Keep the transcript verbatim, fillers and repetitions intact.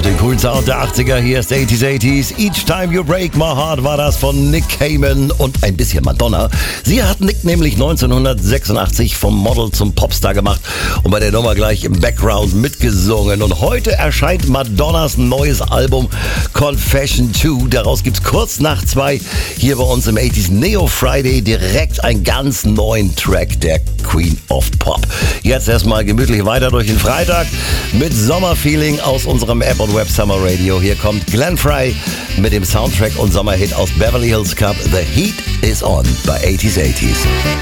hört den coolen Sound der achtziger, hier ist achtziger achtziger. Each Time You Break My Heart war das von Nick Cayman und ein bisschen Madonna. Sie hat Nick nämlich neunzehnhundertsechsundachtzig vom Model zum Popstar gemacht und bei der Nummer gleich im Background mitgesungen. Und heute erscheint Madonnas neues Album Confession zwei. Daraus gibt's kurz nach zwei hier bei uns im achtziger Neo Friday direkt einen ganz neuen Track der Queen of Pop. Jetzt erstmal gemütlich weiter durch den Freitag mit Sommerfeeling aus unserem App und Web Summer Radio. Hier kommt Glenn Frey mit dem Soundtrack und Sommerhit aus Beverly Hills Cop. The Heat is on bei achtziger achtziger.